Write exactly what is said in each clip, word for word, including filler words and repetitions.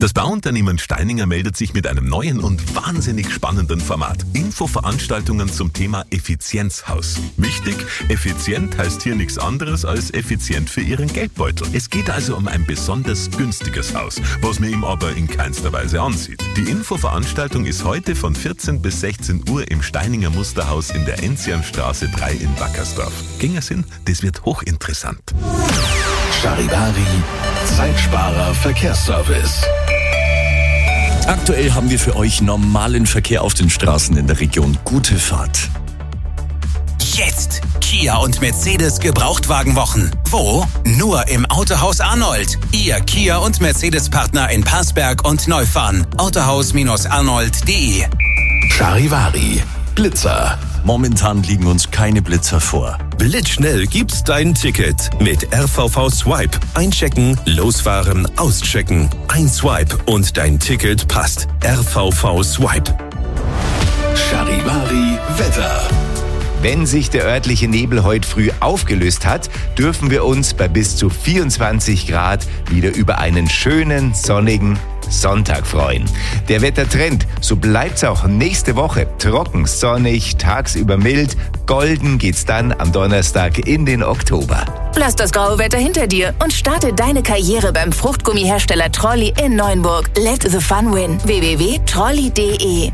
Das Bauunternehmen Steininger meldet sich mit einem neuen und wahnsinnig spannenden Format. Infoveranstaltungen zum Thema Effizienzhaus. Wichtig, effizient heißt hier nichts anderes als effizient für Ihren Geldbeutel. Es geht also um ein besonders günstiges Haus, was man ihm aber in keinster Weise ansieht. Die Infoveranstaltung ist heute von vierzehn bis sechzehn Uhr im Steininger Musterhaus in der Enzianstraße drei in Wackersdorf. Gingers hin, das wird hochinteressant. Charivari, Zeitsparer Verkehrsservice. Aktuell haben wir für euch normalen Verkehr auf den Straßen in der Region. Gute Fahrt. Jetzt Kia und Mercedes Gebrauchtwagenwochen. Wo? Nur im Autohaus Arnold. Ihr Kia und Mercedes Partner in Parsberg und Neufahren. autohaus arnold punkt de. Charivari, Blitzer. Momentan liegen uns keine Blitzer vor. Blitzschnell gibt's dein Ticket mit R V V Swipe. Einchecken, losfahren, auschecken. Ein Swipe und dein Ticket passt. R V V Swipe. Charivari, Wetter. Wenn sich der örtliche Nebel heute früh aufgelöst hat, dürfen wir uns bei bis zu vierundzwanzig Grad wieder über einen schönen, sonnigen Sonntag freuen. Der Wettertrend, so bleibt's auch nächste Woche. Trocken, sonnig, tagsüber mild. Golden geht's dann am Donnerstag in den Oktober. Lass das graue Wetter hinter dir und starte deine Karriere beim Fruchtgummihersteller Trolli in Neuenburg. Let the fun win. w w w punkt trolli punkt de.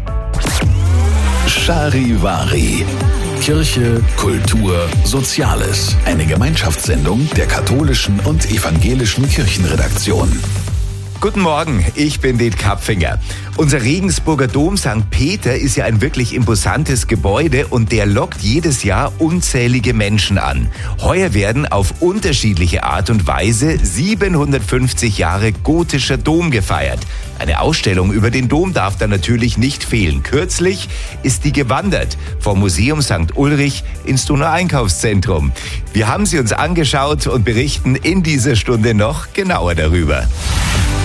Charivari. Kirche, Kultur, Soziales. Eine Gemeinschaftssendung der katholischen und evangelischen Kirchenredaktion. Guten Morgen, ich bin Det Kapfinger. Unser Regensburger Dom Sankt Peter ist ja ein wirklich imposantes Gebäude und der lockt jedes Jahr unzählige Menschen an. Heuer werden auf unterschiedliche Art und Weise siebenhundertfünfzig Jahre gotischer Dom gefeiert. Eine Ausstellung über den Dom darf da natürlich nicht fehlen. Kürzlich ist die gewandert vom Museum Sankt Ulrich ins Donauer Einkaufszentrum. Wir haben sie uns angeschaut und berichten in dieser Stunde noch genauer darüber.